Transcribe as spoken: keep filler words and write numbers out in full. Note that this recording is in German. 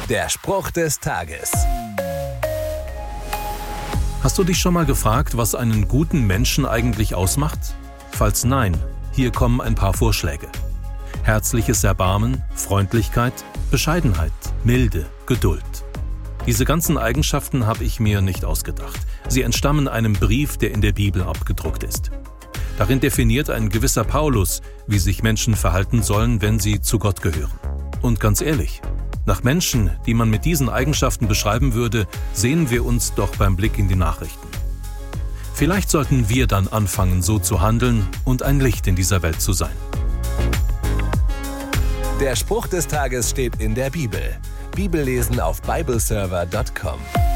Der Spruch des Tages. Hast du dich schon mal gefragt, was einen guten Menschen eigentlich ausmacht? Falls nein, hier kommen ein paar Vorschläge. Herzliches Erbarmen, Freundlichkeit, Bescheidenheit, Milde, Geduld. Diese ganzen Eigenschaften habe ich mir nicht ausgedacht. Sie entstammen einem Brief, der in der Bibel abgedruckt ist. Darin definiert ein gewisser Paulus, wie sich Menschen verhalten sollen, wenn sie zu Gott gehören. Und ganz ehrlich, nach Menschen, die man mit diesen Eigenschaften beschreiben würde, sehen wir uns doch beim Blick in die Nachrichten. Vielleicht sollten wir dann anfangen, so zu handeln und ein Licht in dieser Welt zu sein. Der Spruch des Tages steht in der Bibel. Bibellesen auf bibleserver punkt com.